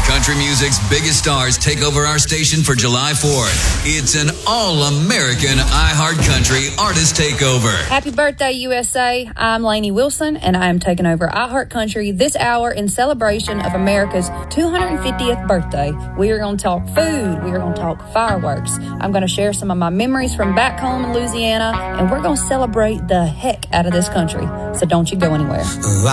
Country music's biggest stars take over our station for July 4th. It's an all-American iHeart Country artist takeover. Happy birthday, USA. I'm Lainey Wilson, and I am taking over iHeart Country this hour in celebration of America's 250th birthday. We are going to talk food. We are going to talk fireworks. I'm going to share some of my memories from back home in Louisiana, and we're going to celebrate the heck out of this country. So don't you go anywhere.